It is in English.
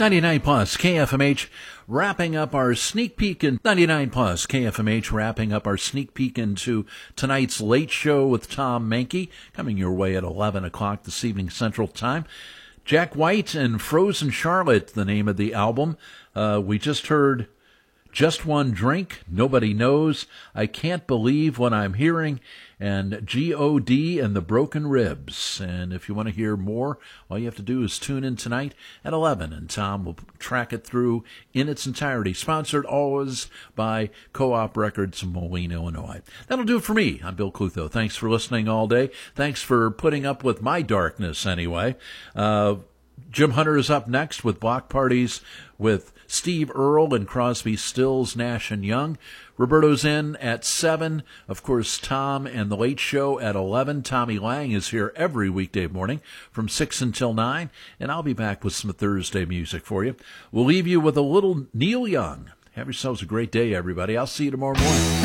99 Plus KFMH wrapping up our sneak peek in 99 Plus KFMH wrapping up our sneak peek into tonight's Late Show with Tom Mahnke, coming your way at 11 o'clock this evening Central Time. Jack White and Frozen Charlotte, the name of the album. We just heard Just One Drink, Nobody Knows, I Can't Believe What I'm Hearing, and G.O.D. and the Broken Ribs. And if you want to hear more, all you have to do is tune in tonight at 11, and Tom will track it through in its entirety. Sponsored always by Co-op Records in Moline, Illinois. That'll do it for me. I'm Bill Clutho. Thanks for listening all day. Thanks for putting up with my darkness anyway. Jim Hunter is up next with Block Parties with Steve Earle and Crosby, Stills, Nash & Young. Roberto's in at 7. Of course, Tom and The Late Show at 11. Tommy Lang is here every weekday morning from 6 until 9, and I'll be back with some Thursday music for you. We'll leave you with a little Neil Young. Have yourselves a great day, everybody. I'll see you tomorrow morning.